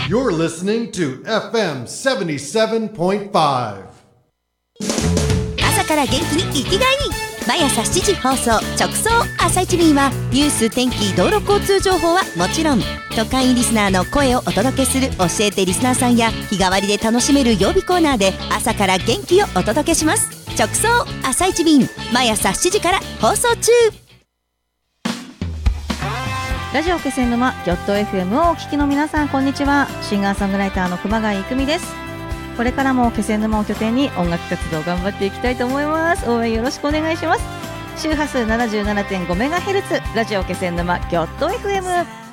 You're listening to FM 77.5. 朝から元気に生きがいに毎朝7時放送直送朝一便はニュース天気道路交通情報はもちろん都会リスナーの声をお届けする教えてリスナーさんや日替わりで楽しめる曜日コーナーで朝から元気をお届けします。直送朝一便毎朝7時から放送中。 ラジオ気仙沼ギョット FM をお聞きの皆さん、こんにちは。シンガーソングライターの熊谷育美です。これからも気仙沼を拠点に音楽活動を頑張っていきたいと思います。応援よろしくお願いします。周波数 77.5MHz ラジオ気仙沼ギョット FM。